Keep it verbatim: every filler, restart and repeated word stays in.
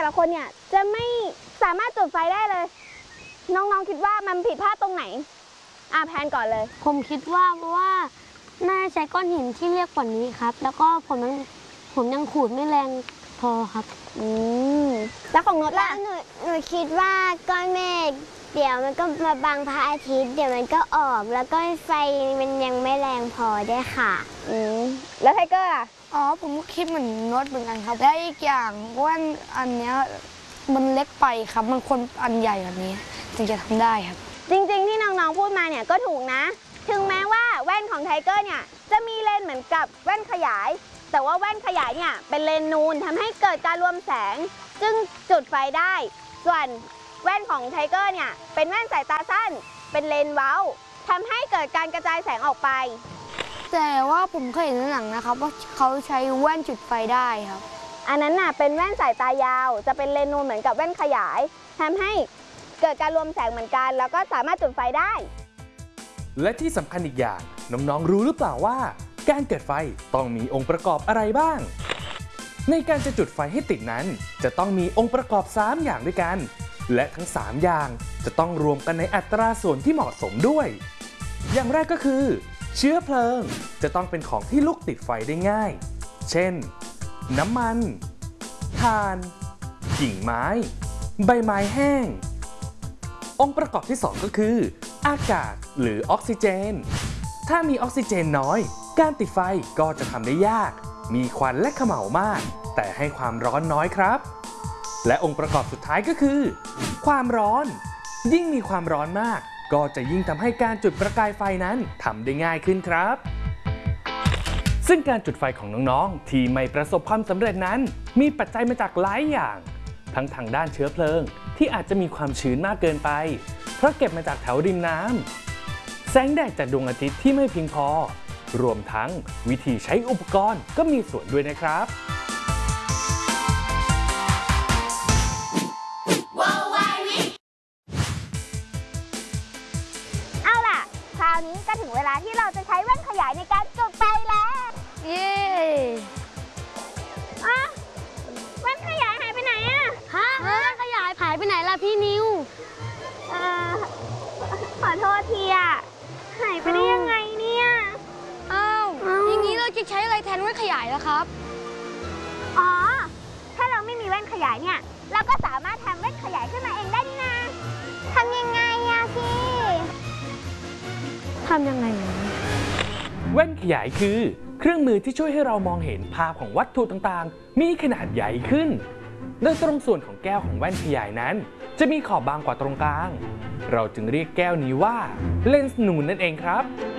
ละคนเนี่ยจะไม่สามารถจุดไฟได้เลยน้องๆคิดว่ามันผิดพลาดตรงไหนอ่ะแพนก่อนเลยผมคิดว่าเพราะว่าน่าใช้ก้อนหินที่เรียกกว่านี้ครับแล้วก็ผมยังผมยังขูดไม่แรงพอครับอืมแล้วของโน้ตล่ะหนูหนูคิดว่าก้อนเมฆเดี๋ยวมันก็มาบังพระอาทิตย์เดี๋ยวมันก็ออกแล้วก็ไฟมันยังไม่แรงพอได้ค่ะอืมแล้วไทเกอร์ล่ะอ๋อผมก็คิดเหมือนโน้ตเหมือนกันครับและอีกอย่างว่าอันเนี้ยมันเล็กไปครับมันควรอันใหญ่แบบนี้ถึงจะทำได้ครับจริงๆที่น้องๆพูดมาเนี่ยก็ถูกนะถึงแม้ว่าแว่นของไทเกอร์เนี่ยจะมีเลนส์เหมือนกับแว่นขยายแต่ว่าแว่นขยายเนี่ยเป็นเลนส์นูนทำให้เกิดการรวมแสงจึงจุดไฟได้ส่วนแว่นของไทเกอร์เนี่ยเป็นแว่นสายตาสั้นเป็นเลนส์เว้าทำให้เกิดการกระจายแสงออกไปแต่ว่าผมเคยเห็นในหนังนะครับว่าเขาใช้แว่นจุดไฟได้ครับอันนั้นน่ะเป็นแว่นสายตายาวจะเป็นเลนส์นูนเหมือนกับแว่นขยายทำให้เกิดการรวมแสงเหมือนกันแล้วก็สามารถจุดไฟได้และที่สำคัญอีกอย่างน้องๆรู้หรือเปล่าว่าการเกิดไฟต้องมีองค์ประกอบอะไรบ้างในการจะจุดไฟให้ติดนั้นจะต้องมีองค์ประกอบสามอย่างด้วยกันและทั้งสามอย่างจะต้องรวมกันในอัตราส่วนที่เหมาะสมด้วยอย่างแรกก็คือเชื้อเพลิงจะต้องเป็นของที่ลุกติดไฟได้ง่ายเช่นน้ำมันถ่านกิ่งไม้ใบไม้แห้งองค์ประกอบที่สองก็คืออากาศหรือออกซิเจนถ้ามีออกซิเจนน้อยการติดไฟก็จะทำได้ยากมีควันและเขม่ามากแต่ให้ความร้อนน้อยครับและองค์ประกอบสุดท้ายก็คือความร้อนยิ่งมีความร้อนมากก็จะยิ่งทำให้การจุดประกายไฟนั้นทำได้ง่ายขึ้นครับซึ่งการจุดไฟของน้องๆที่ไม่ประสบความสำเร็จนั้นมีปัจจัยมาจากหลายอย่างทั้งทางด้านเชื้อเพลิงที่อาจจะมีความชื้นมากเกินไปเพราะเก็บมาจากแถวริมน้ำแสงแดดจากดวงอาทิตย์ที่ไม่เพียงพอรวมทั้งวิธีใช้อุปกรณ์ก็มีส่วนด้วยนะครับเอาล่ะคราวนี้ก็ถึงเวลาที่เราจะใช้แว่นขยายในการจุดไฟแล้วเย้อ่ะแว่นขยายหายไปไหนอะฮะแว่นขยายหายไปไหนล่ะพี่นิวเอ่อขอโทษทีอะหายไปได้ยังไงเนี่ยอ้าวอย่างนี้เราจะใช้อะไรแทนแว่นขยายล่ะครับอ๋อถ้าเราไม่มีแว่นขยายเนี่ยเราก็สามารถทำแว่นขยายขึ้นมาเองได้นี่นะทำยังไงอะพี่ทำยังไงแว่นขยายคือเครื่องมือที่ช่วยให้เรามองเห็นภาพของวัตถุต่างๆมีขนาดใหญ่ขึ้นโดยตรงส่วนของแก้วของแว่นขยายนั้นจะมีขอบบางกว่าตรงกลางเราจึงเรียกแก้วนี้ว่าเลนส์นูนนั่นเองครับ